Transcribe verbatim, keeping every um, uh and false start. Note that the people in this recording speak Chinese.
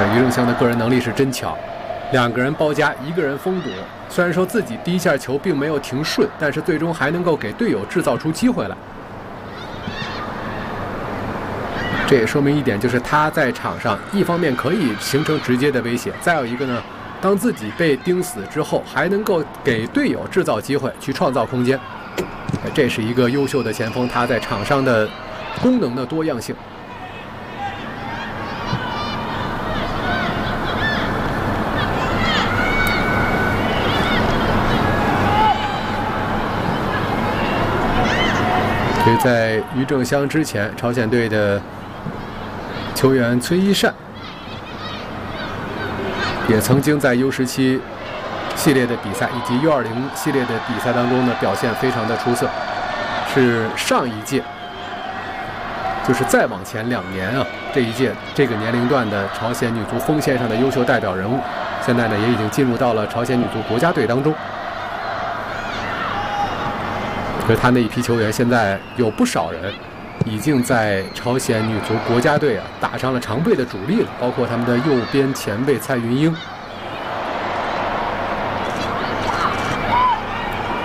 看于正湘的个人能力是真强，两个人包夹，一个人封堵。虽然说自己第一下球并没有停顺，但是最终还能够给队友制造出机会来。这也说明一点，就是他在场上一方面可以形成直接的威胁，再有一个呢，当自己被盯死之后，还能够给队友制造机会，去创造空间。这是一个优秀的前锋，他在场上的功能的多样性。所以在于正湘之前，朝鲜队的球员崔一善也曾经在 U 十七 系列的比赛以及 U 二零 系列的比赛当中呢，表现非常的出色，是上一届，就是再往前两年啊，这一届这个年龄段的朝鲜女足锋线上的优秀代表人物，现在呢也已经进入到了朝鲜女足国家队当中。可是他那一批球员现在有不少人已经在朝鲜女足国家队啊打上了常备的主力了，包括他们的右边前卫蔡云英。